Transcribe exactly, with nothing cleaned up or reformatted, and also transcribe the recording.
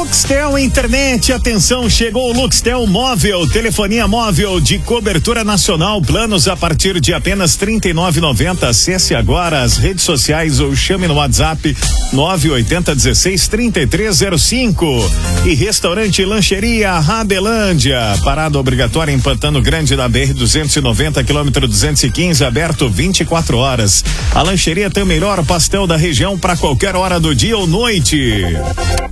Luxtel Internet, atenção, chegou o Luxtel Móvel, telefonia móvel de cobertura nacional, planos a partir de apenas trinta e nove reais e noventa centavos. Acesse agora as redes sociais ou chame no WhatsApp nove oito zero um seis, três três zero cinco. E restaurante Lancheria Rabelândia, parada obrigatória em Pantano Grande da B R duzentos e noventa, quilômetro duzentos e quinze, aberto vinte e quatro horas. A lancheria tem o melhor pastel da região para qualquer hora do dia ou noite.